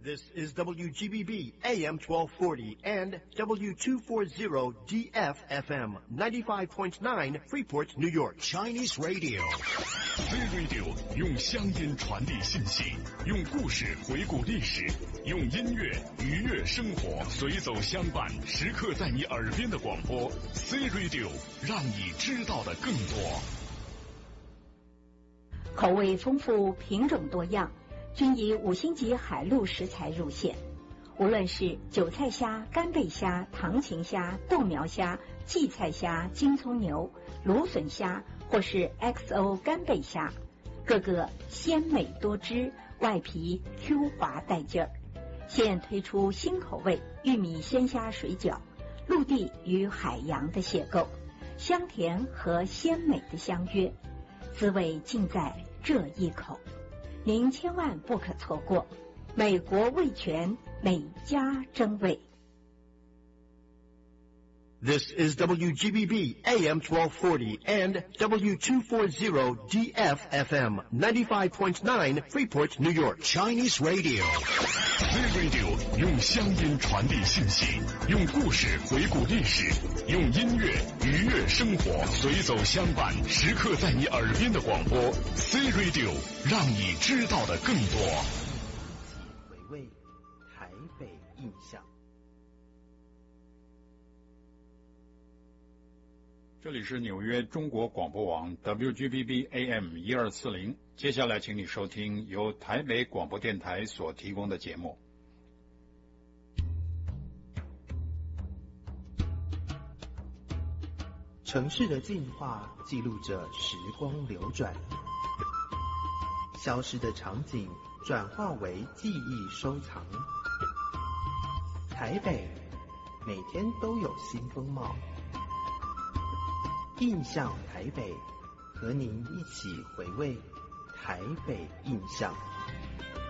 This is WGBB AM 1240 and W240DF FM 95.9 Freeport, New York. Chinese Radio. C-Radio 用乡音传递信息，用故事回顾历史，用音乐愉悦生活，随走相伴，时刻在你耳边的广播。C-Radio 让你知道的更多。 口味丰富，品种多样，均以5星级海陆食材入线。无论是韭菜虾、干贝虾、唐芹虾、豆苗虾、荠菜虾、金葱牛、芦笋虾，或是 XO 干贝虾，个个鲜美多汁，外皮 Q 滑带劲儿。现推出新口味玉米鲜虾水饺，陆地与海洋的邂逅，香甜和鲜美的相约，滋味尽在这一口，您千万不可错过。美国味全，每家争味。 This is WGBB AM 1240 and W240DF FM 95.9 Freeport, New York. Chinese Radio. C-Radio 用乡音传递信息，用故事回顾历史，用音乐愉悦生活，随走相伴，时刻在你耳边的广播。C-Radio 让你知道的更多。 回味台北印象。 这里是纽约中国广播网 WGBB AM 1240，接下来请你收听由台北广播电台所提供的节目。 城市的进化记录着时光流转，消失的场景转化为记忆收藏。台北每天都有新风貌。印象台北，和您一起回味台北印象。